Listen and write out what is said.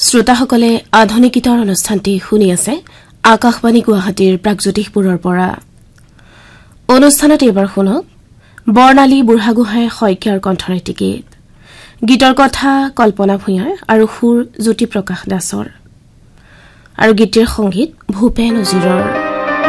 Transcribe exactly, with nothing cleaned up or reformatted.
শ্ৰোতাসকলে আধুনিক গীতৰ অনুষ্ঠানটি শুনি আছে আকাশবাণী গুৱাহাটীৰ প্ৰাগজ্যোতিষপুৰৰ পৰা অনুষ্ঠানত এবাৰ শুনক বৰ্ণালী বুঢ়াগোহাঁই শইকীয়াৰ কণ্ঠৰেটি গীত গীতৰ কথা কল্পনা ভূঞাৰ আৰু সুৰ জ্যোতিপ্ৰকাশ দাসৰ আৰু গীতৰ সংগীত ভূপেন উজিৰৰ